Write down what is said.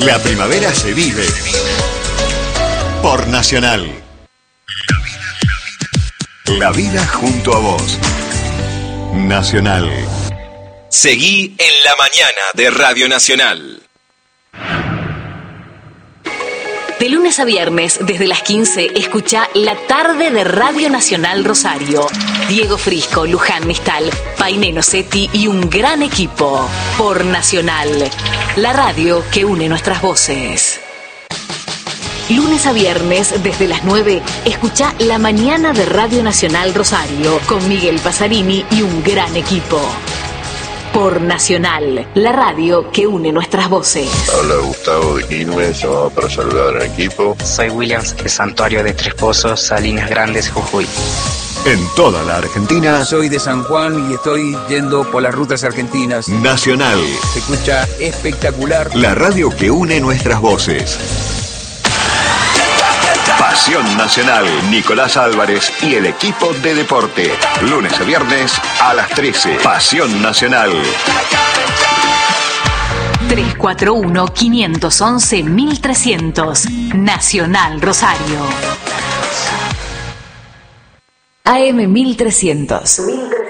La primavera se vive por Nacional. La vida junto a vos. Nacional. Seguí en la mañana de Radio Nacional. De lunes a viernes, desde las 15, escucha La Tarde de Radio Nacional Rosario. Diego Frisco, Luján Mistal, Painé Nocetti y un gran equipo. Por Nacional, la radio que une nuestras voces. Lunes a viernes, desde las 9, escucha La Mañana de Radio Nacional Rosario, con Miguel Pasarini y un gran equipo. Por Nacional, la radio que une nuestras voces. Habla Gustavo de Quilmes, llamado para saludar al equipo. Soy Williams, de Santuario de Tres Pozos, Salinas Grandes, Jujuy. En toda la Argentina. Soy de San Juan y estoy yendo por las rutas argentinas. Nacional. Se escucha espectacular. La radio que une nuestras voces. Pasión Nacional, Nicolás Álvarez y el equipo de deporte. Lunes a viernes a las 13. Pasión Nacional. 341-511-1300. Nacional Rosario. AM 1300.